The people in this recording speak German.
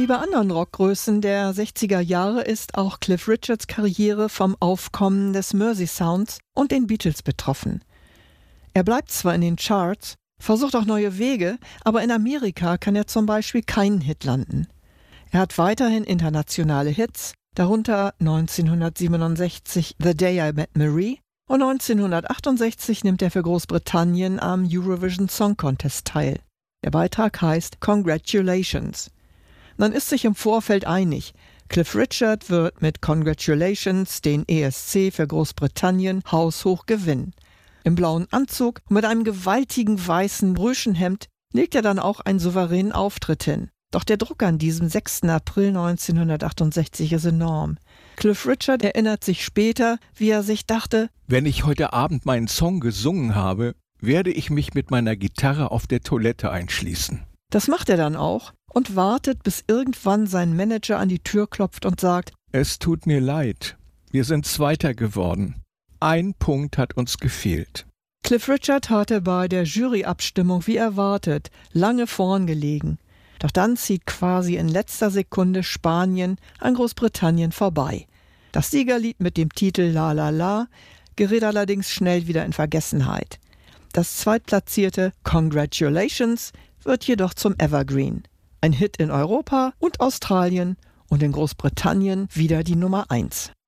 Wie bei anderen Rockgrößen der 60er Jahre ist auch Cliff Richards Karriere vom Aufkommen des Mersey-Sounds und den Beatles betroffen. Er bleibt zwar in den Charts, versucht auch neue Wege, aber in Amerika kann er zum Beispiel keinen Hit landen. Er hat weiterhin internationale Hits, darunter 1967 The Day I Met Marie und 1968 nimmt er für Großbritannien am Eurovision Song Contest teil. Der Beitrag heißt Congratulations. Man ist sich im Vorfeld einig. Cliff Richard wird mit Congratulations den ESC für Großbritannien haushoch gewinnen. Im blauen Anzug und mit einem gewaltigen weißen Rüschenhemd legt er dann auch einen souveränen Auftritt hin. Doch der Druck an diesem 6. April 1968 ist enorm. Cliff Richard erinnert sich später, wie er sich dachte: Wenn ich heute Abend meinen Song gesungen habe, werde ich mich mit meiner Gitarre auf der Toilette einschließen. Das macht er dann auch und wartet, bis irgendwann sein Manager an die Tür klopft und sagt: Es tut mir leid, wir sind Zweiter geworden. Ein Punkt hat uns gefehlt. Cliff Richard hatte bei der Juryabstimmung wie erwartet lange vorn gelegen. Doch dann zieht quasi in letzter Sekunde Spanien an Großbritannien vorbei. Das Siegerlied mit dem Titel La La La gerät allerdings schnell wieder in Vergessenheit. Das zweitplatzierte Congratulations wird jedoch zum Evergreen. Ein Hit in Europa und Australien und in Großbritannien wieder die Nummer 1.